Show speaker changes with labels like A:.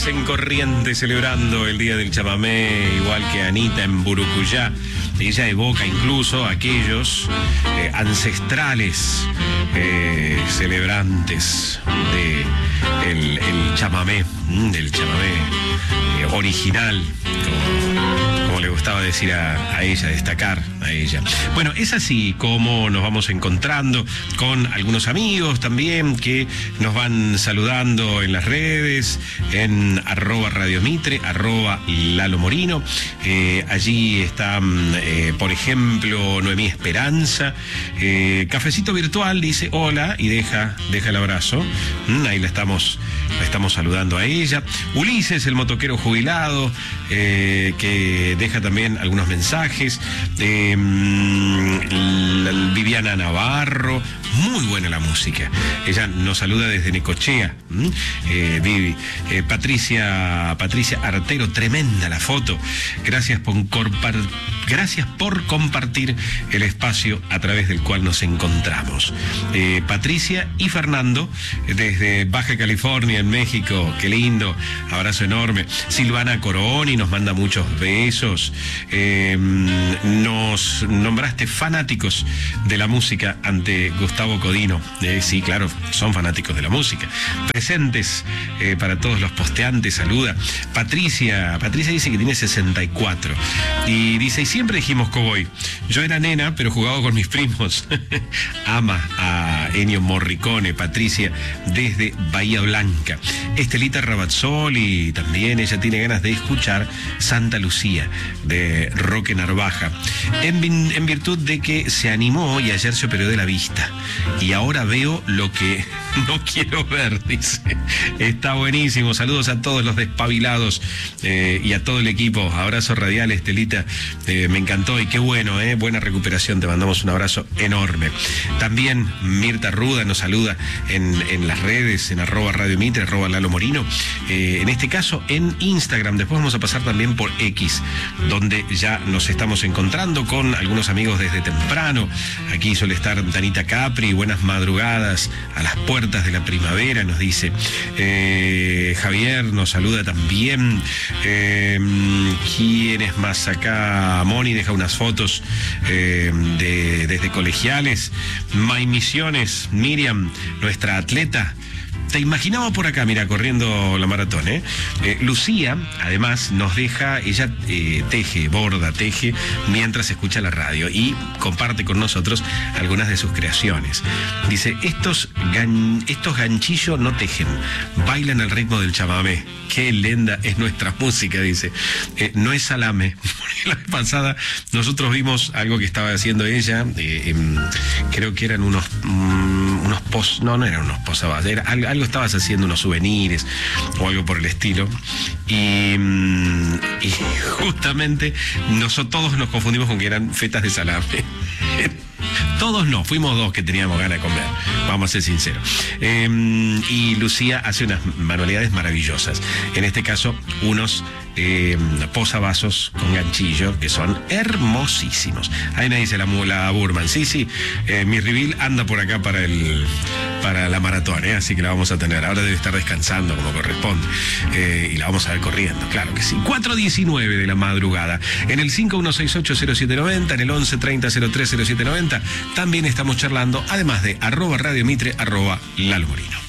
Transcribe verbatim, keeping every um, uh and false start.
A: En Corrientes celebrando el Día del Chamamé, igual que Anita en Burucuyá. Ella evoca incluso a aquellos eh, ancestrales eh, celebrantes de el, el chamamé, del chamamé eh, original, como, como le gustaba decir a, a ella, destacar a ella. Bueno, es así como nos vamos encontrando con algunos amigos también que nos van saludando en las redes, en arroba Radio Mitre, arroba Lalo Morino. Eh, allí está, eh, por ejemplo, Noemí Esperanza. Eh, Cafecito Virtual dice hola y deja, deja el abrazo. Mm, ahí la estamos, la estamos saludando a ella. Ulises, el motoquero jubilado, eh, que deja también algunos mensajes. Eh, Viviana Navarro, muy buena la música. Ella nos saluda desde Necochea. ¿Mm? Eh, Vivi. Eh, Patricia, Patricia Artero, tremenda la foto. Gracias por, gracias por compartir el espacio a través del cual nos encontramos. Eh, Patricia y Fernando, desde Baja California, en México. Qué lindo. Abrazo enorme. Silvana Coroni nos manda muchos besos. Eh, nos nombraste fanáticos de la música ante Gustavo Codino. Eh, sí, claro, son fanáticos de la música. Presentes eh, para todos los posteantes, saluda. Patricia, Patricia dice que tiene sesenta y cuatro. Y dice, y siempre dijimos cowboy. Yo era nena, pero jugaba con mis primos. Ama a Ennio Morricone, Patricia, desde Bahía Blanca. Estelita Rabazzoli, también ella tiene ganas de escuchar Santa Lucía, de Roque Narvaja. En, en virtud de que se animó y ayer se operó de la vista. Y ahora veo lo que no quiero ver, dice. Está buenísimo. Saludos a todos los despabilados eh, y a todo el equipo. Abrazo radial, Estelita. Eh, me encantó y qué bueno, eh. Buena recuperación. Te mandamos un abrazo enorme. También Mirta Ruda nos saluda en, en las redes, en arroba Radio Mitre, arroba Lalo Morino. Eh, en este caso, en Instagram. Después vamos a pasar también por X, donde ya nos estamos encontrando con algunos amigos desde temprano. Aquí suele estar Danita Capri. Buenas madrugadas a las puertas de la primavera, nos dice. Eh, Javier nos saluda también. Eh, ¿Quién es más acá? Moni deja unas fotos eh, de, desde Colegiales. May Misiones, Miriam, nuestra atleta. Te imaginaba por acá, mira, corriendo la maratón, ¿eh? eh Lucía, además, nos deja, ella eh, teje, borda, teje, mientras escucha la radio y comparte con nosotros algunas de sus creaciones. Dice, estos, gan, estos ganchillos no tejen, bailan al ritmo del chamamé. Qué lenda es nuestra música, dice. Eh, no es salame. La vez pasada nosotros vimos algo que estaba haciendo ella, eh, eh, creo que eran unos, um, unos pos, no, no eran unos posavasos, era algo, algo estabas haciendo, unos souvenirs o algo por el estilo, y, y justamente nosotros todos nos confundimos con que eran fetas de salame. Todos no, fuimos dos que teníamos ganas de comer, vamos a ser sinceros. Eh, y Lucía hace unas manualidades maravillosas. En este caso, unos eh, posavasos con ganchillo que son hermosísimos. Ahí me dice la mula Burman. Sí, sí, eh, mi reveal anda por acá para el para la maratón, ¿eh? Así que la vamos a tener. Ahora debe estar descansando como corresponde. Eh, y la vamos a ver corriendo, claro que sí. cuatro diecinueve de la madrugada. En el cinco uno seis ocho cero siete nueve cero, en el once treinta cero tres cero siete noventa. También estamos charlando, además de arroba Radio Mitre, arroba Lalo Morino.